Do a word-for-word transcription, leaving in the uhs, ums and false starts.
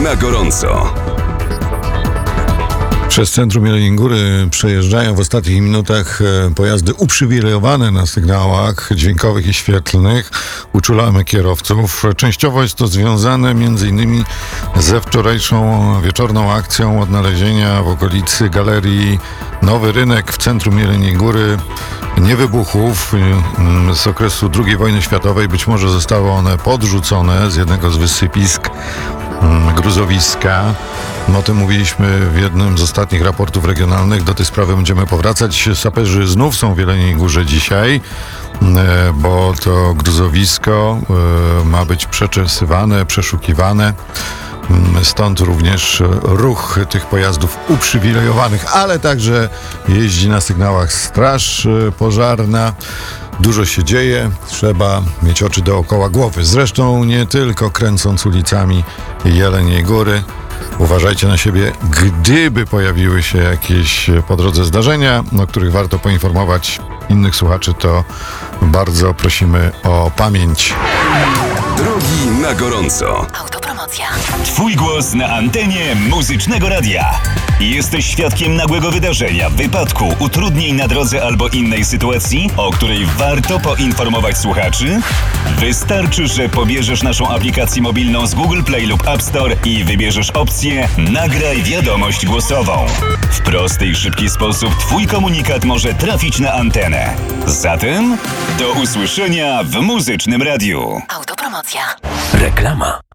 na gorąco. Przez centrum Jeleniej Góry przejeżdżają w ostatnich minutach pojazdy uprzywilejowane na sygnałach dźwiękowych i świetlnych. Uczulamy kierowców. Częściowo jest to związane między innymi ze wczorajszą wieczorną akcją odnalezienia w okolicy galerii Nowy Rynek w centrum Jeleniej Góry niewybuchów z okresu drugiej wojny światowej. Być może zostały one podrzucone z jednego z wysypisk gruzowiska. O tym mówiliśmy w jednym z ostatnich raportów regionalnych. Do tej sprawy będziemy powracać. Saperzy znów są w Jeleniej Górze dzisiaj, bo to gruzowisko ma być przeczesywane, przeszukiwane. Stąd również ruch tych pojazdów uprzywilejowanych, ale także jeździ na sygnałach straż pożarna. Dużo się dzieje, trzeba mieć oczy dookoła głowy. Zresztą nie tylko kręcąc ulicami Jeleniej Góry. Uważajcie na siebie, gdyby pojawiły się jakieś po drodze zdarzenia, o których warto poinformować innych słuchaczy, to bardzo prosimy o pamięć. Drogi na gorąco. Autopromocja. Twój głos na antenie Muzycznego Radia. Jesteś świadkiem nagłego wydarzenia, wypadku, utrudnień na drodze albo innej sytuacji, o której warto poinformować słuchaczy? Wystarczy, że pobierzesz naszą aplikację mobilną z Google Play lub App Store i wybierzesz opcję Nagraj wiadomość głosową. W prosty i szybki sposób Twój komunikat może trafić na antenę. Zatem do usłyszenia w Muzycznym Radiu. Autopromocja. Reklama.